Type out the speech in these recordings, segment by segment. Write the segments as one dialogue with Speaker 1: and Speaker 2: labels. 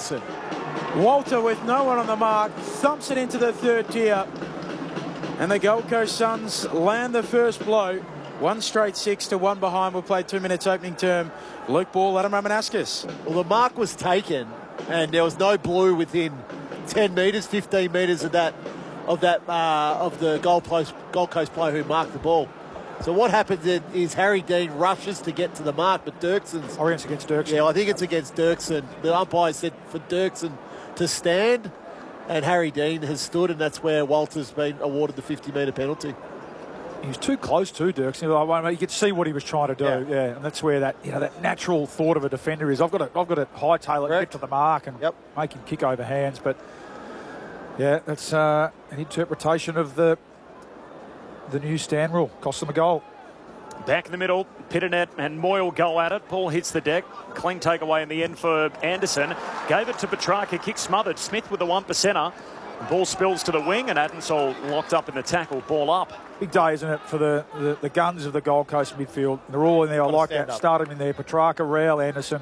Speaker 1: Dirksen.
Speaker 2: Walter, with no one on the mark, thumps it into the third tier. And the Gold Coast Suns land the first blow. 1 straight 6 to 1 behind. We'll play 2 minutes opening term. Luke Ball, Adam Ramanauskas.
Speaker 1: Well, the mark was taken, and there was no blue within 10 metres, 15 metres of the Gold Coast player who marked the ball. So what happens is Harry Dean rushes to get to the mark, but Dirksen's...
Speaker 3: I reckon it's against Dirksen.
Speaker 1: Yeah, I think it's against Dirksen. The umpire said for Dirksen to stand, and Harry Dean has stood, and that's where Walter's been awarded the 50-metre penalty.
Speaker 3: He was too close to Dirksen. You could see what he was trying to do, yeah. And that's where that natural thought of a defender is. I've got to hightail it, get to the mark, and make him kick over hands. But yeah, that's an interpretation of the new stand rule. Cost them a goal.
Speaker 4: Back in the middle, Pitternet and Moyle go at it. Ball hits the deck. Clean takeaway in the end for Anderson. Gave it to Petrarca, kick smothered. Smith with the 1%er. Ball spills to the wing, and Adensol locked up in the tackle. Ball up.
Speaker 3: Big day, isn't it, for the guns of the Gold Coast midfield. They're all in there. I like that. Start them in there. Petrarca, Rowell, Anderson.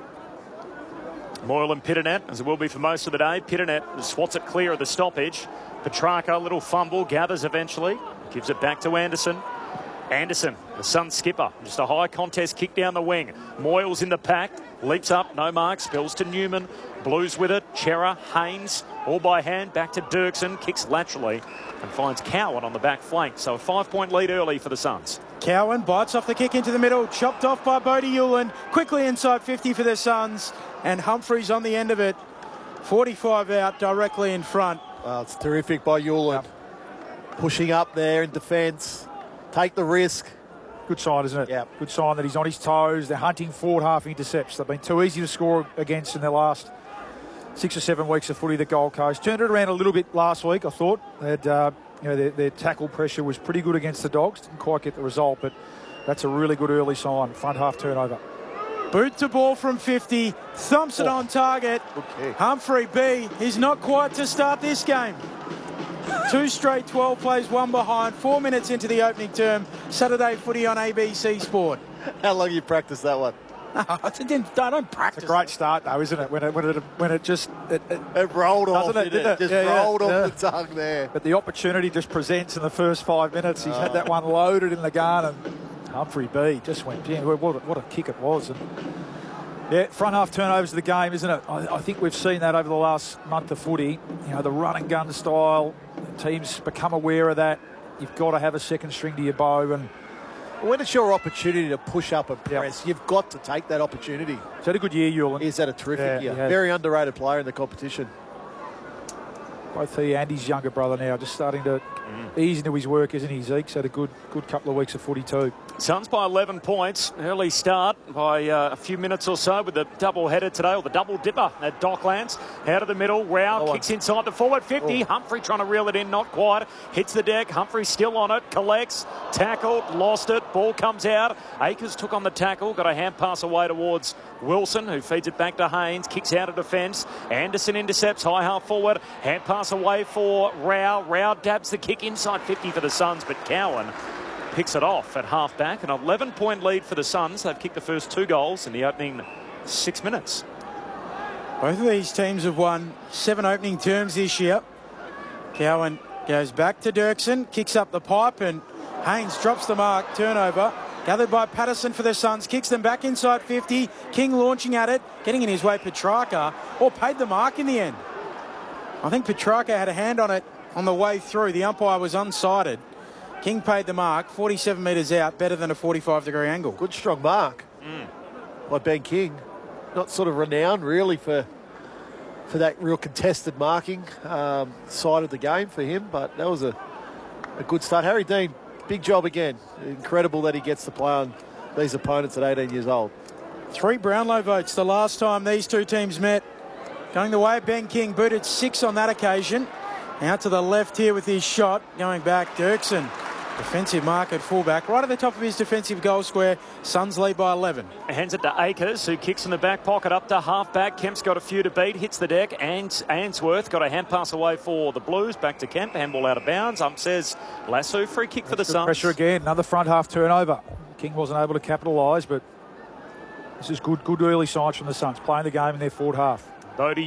Speaker 4: Moyle and Pitternet, as it will be for most of the day. Pitternet swats it clear of the stoppage. Petrarca, little fumble, gathers eventually. Gives it back to Anderson. Anderson, the Sun skipper. Just a high contest kick down the wing. Moyle's in the pack. Leaps up, no mark. Spills to Newman. Blues with it. Chera, Haynes, all by hand. Back to Dirksen. Kicks laterally and finds Cowan on the back flank. So a 5-point lead early for the Suns.
Speaker 2: Cowan bites off the kick into the middle. Chopped off by Bodie Ulan. Quickly inside 50 for the Suns. And Humphreys on the end of it. 45 out directly in front.
Speaker 1: Well, it's terrific by Ulan. Pushing up there in defence. Take the risk.
Speaker 3: Good sign, isn't it?
Speaker 1: Yeah.
Speaker 3: Good sign that he's on his toes. They're hunting forward half intercepts. They've been too easy to score against in their last 6 or 7 weeks of footy, the Gold Coast. Turned it around a little bit last week, I thought. Their tackle pressure was pretty good against the Dogs. Didn't quite get the result, but that's a really good early sign. Front half turnover.
Speaker 2: Boot to ball from 50. Thumps it on target.
Speaker 1: Okay.
Speaker 2: Humphrey B. He's not quite to start this game. 2 straight 12 plays, 1 behind. 4 minutes into the opening term. Saturday footy on ABC Sport.
Speaker 1: How long you practiced that one?
Speaker 2: I don't practice.
Speaker 3: It's a great start, though, isn't it? When it just
Speaker 1: rolled off,
Speaker 3: didn't
Speaker 1: it? Just rolled off the tongue there.
Speaker 3: But the opportunity just presents in the first 5 minutes. He's had that one loaded in the gun, and Humphrey B just went, yeah, what a kick it was. And yeah, front half turnovers of the game, isn't it? I think we've seen that over the last month of footy. The run and gun style. Teams become aware of that. You've got to have a second string to your bow, and
Speaker 1: when it's your opportunity to push up and press, you've got to take that opportunity.
Speaker 3: He's had a good year, Ulan.
Speaker 1: He's had a terrific year. Very underrated player in the competition.
Speaker 3: Both he and his younger brother now just starting to ease into his work, isn't he? Zeke's had a good couple of weeks of footy too.
Speaker 4: Suns by 11 points. Early start by a few minutes or so with the double header today, or the double dipper at Docklands. Out of the middle, Rao kicks inside the forward 50. Humphrey trying to reel it in, not quite. Hits the deck. Humphrey still on it. Collects. Tackled. Lost it. Ball comes out. Akers took on the tackle. Got a hand pass away towards Wilson, who feeds it back to Haynes. Kicks out of defence. Anderson intercepts. High half forward. Hand pass away for Rao. Rao dabs the kick inside 50 for the Suns, but Cowan picks it off at half-back. An 11-point lead for the Suns. They've kicked the first 2 goals in the opening 6 minutes.
Speaker 2: Both of these teams have won 7 opening terms this year. Cowan goes back to Dirksen, kicks up the pipe, and Haynes drops the mark. Turnover. Gathered by Patterson for the Suns. Kicks them back inside 50. King launching at it. Getting in his way, Petrarca. Or paid the mark in the end. I think Petrarca had a hand on it on the way through. The umpire was unsided. King paid the mark, 47 metres out, better than a 45-degree angle.
Speaker 1: Good strong mark by Ben King. Not sort of renowned really for that real contested marking side of the game for him, but that was a good start. Harry Dean, big job again. Incredible that he gets to play on these opponents at 18 years old.
Speaker 2: 3 Brownlow votes the last time these two teams met. Going the way of Ben King, booted 6 on that occasion. Out to the left here with his shot. Going back, Dirksen. Defensive mark at fullback, right at the top of his defensive goal square. Suns lead by 11.
Speaker 4: Hands it to Akers, who kicks in the back pocket up to half-back. Kemp's got a few to beat, hits the deck, and Ainsworth got a hand pass away for the Blues. Back to Kemp, handball out of bounds. Says Lasso, free kick for the Suns.
Speaker 3: Pressure again, another front half turnover. King wasn't able to capitalise, but this is good early signs from the Suns, playing the game in their forward half.
Speaker 4: Bodie